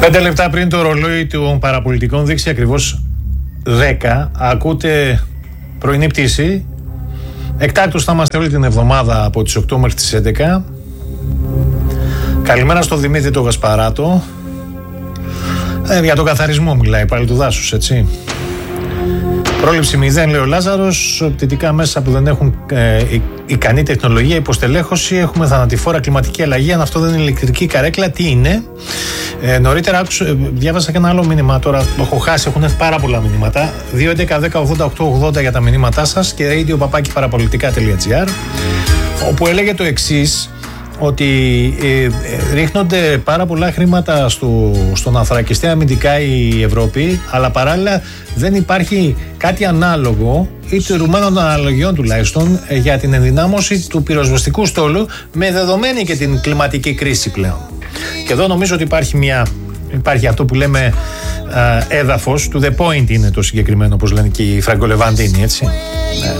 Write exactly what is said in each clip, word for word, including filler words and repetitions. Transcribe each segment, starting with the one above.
Πέντε λεπτά πριν το ρολόι των παραπολιτικών δείξει ακριβώς δέκα, ακούτε πρωινή πτήση. Εκτάκτως θα είμαστε όλη την εβδομάδα από τις οκτώ μέχρι τις έντεκα. Καλημέρα στο Δημήτρη το Γασπαράτο. Ε, για τον καθαρισμό μιλάει πάλι του δάσους, έτσι. Πρόληψη μηδέν, λέει ο Λάζαρος. Πτυτικά μέσα που δεν έχουν ε, ικανή τεχνολογία, υποστελέχωση. Έχουμε θανατηφόρα κλιματική αλλαγή. Αν αυτό δεν είναι ηλεκτρική καρέκλα, τι είναι? Ε, νωρίτερα άκουσα, ε, διάβασα και ένα άλλο μήνυμα. Τώρα το έχω χάσει, έχουν έρθει πάρα πολλά μηνύματα. δύο έντεκα δέκα ογδόντα οκτώ ογδόντα για τα μηνύματά σας και radio παπάκι παραπολιτικά τελεία τζι άρ, όπου έλεγε το εξής, ότι ε, ε, ρίχνονται πάρα πολλά χρήματα στο, στον ανθρακιστή αμυντικά η Ευρώπη, αλλά παράλληλα δεν υπάρχει κάτι ανάλογο ή τηρουμένων αναλογιών τουλάχιστον ε, για την ενδυνάμωση του πυροσβεστικού στόλου, με δεδομένη και την κλιματική κρίση πλέον. Και εδώ νομίζω ότι υπάρχει, μια, υπάρχει αυτό που λέμε ε, έδαφος, to the point είναι το συγκεκριμένο, όπως λένε και οι Φραγκολεβαντίνοι, έτσι. Ναι.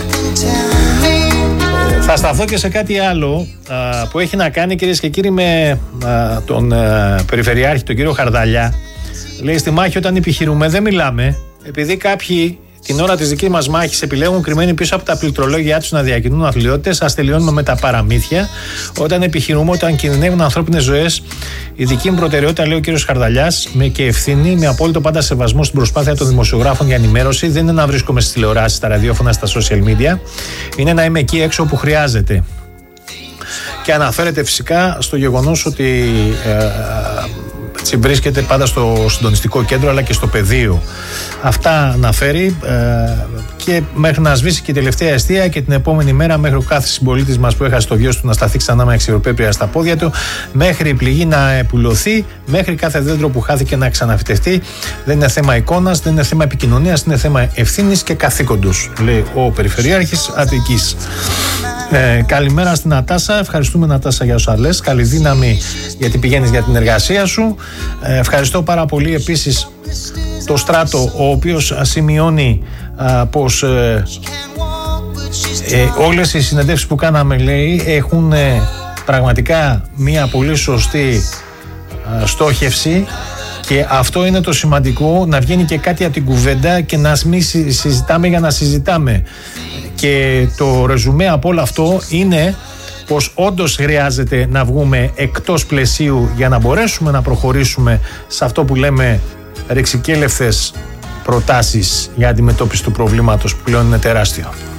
Θα σταθώ και σε κάτι άλλο α, που έχει να κάνει, κυρίες και κύριοι, με α, τον α, Περιφερειάρχη, τον κύριο Χαρδαλιά. Λέει, στη μάχη όταν επιχειρούμε δεν μιλάμε, επειδή κάποιοι την ώρα της δικής μας μάχης επιλέγουν κρυμμένοι πίσω από τα πληκτρολόγια τους να διακινούν αθλειότητες. Ας τελειώνουμε με τα παραμύθια. Όταν επιχειρούμε, όταν κινδυνεύουν ανθρώπινες ζωές, η δική μου προτεραιότητα, λέει ο κύριος Χαρδαλιάς, με και ευθύνη, με απόλυτο πάντα σεβασμό στην προσπάθεια των δημοσιογράφων για ενημέρωση, δεν είναι να βρίσκομαι στις τηλεοράσεις, στα ραδιόφωνα, στα social media. Είναι να είμαι εκεί έξω όπου χρειάζεται. Και αναφέρεται φυσικά στο γεγονός ότι ε, έτσι βρίσκεται πάντα στο συντονιστικό κέντρο, αλλά και στο πεδίο. Αυτά αναφέρει ε, και μέχρι να σβήσει και η τελευταία αιστεία και την επόμενη μέρα, μέχρι ο κάθε συμπολίτης μας που έχασε το γιος του να σταθεί ξανά με αξιοπρέπεια στα πόδια του, μέχρι η πληγή να επουλωθεί, μέχρι κάθε δέντρο που χάθηκε να ξαναφυτευτεί. Δεν είναι θέμα εικόνας, δεν είναι θέμα επικοινωνίας, είναι θέμα ευθύνης και καθήκοντος, λέει ο Περιφερειάρχης Αττικής. Ε, καλημέρα στην Νατάσα. Ευχαριστούμε, Νατάσα, για όσα λες. Καλή δύναμη, γιατί πηγαίνεις για την εργασία σου. Ε, ευχαριστώ πάρα πολύ επίσης το Στράτο, ο οποίος σημειώνει α, πως ε, ε, όλες οι συνεντεύξεις που κάναμε, λέει, έχουν ε, πραγματικά μια πολύ σωστή α, στόχευση. Και αυτό είναι το σημαντικό, να βγαίνει και κάτι από την κουβέντα και να μην συζητάμε για να συζητάμε. Και το ρεζουμέ από όλο αυτό είναι πως όντως χρειάζεται να βγούμε εκτός πλαισίου για να μπορέσουμε να προχωρήσουμε σε αυτό που λέμε ρεξικέλευθες προτάσεις για αντιμετώπιση του προβλήματος που πλέον είναι τεράστιο.